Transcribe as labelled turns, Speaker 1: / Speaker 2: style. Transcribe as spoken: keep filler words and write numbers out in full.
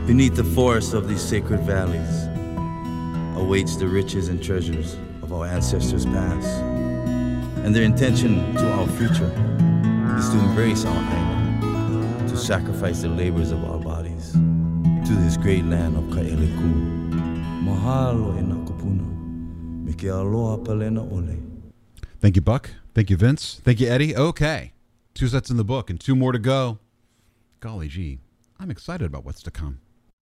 Speaker 1: Beneath the forests of these sacred valleys awaits the riches and treasures of our ancestors past. And their intention to our future is to embrace our island, to sacrifice the labors of our bodies to this great land of Ka'eleku. Mahalo e nā kupuna, me ke aloha palena ole.
Speaker 2: Thank you, Buck. Thank you, Vince. Thank you, Eddie. Okay. Two sets in the book and two more to go. Golly gee, I'm excited about what's to come.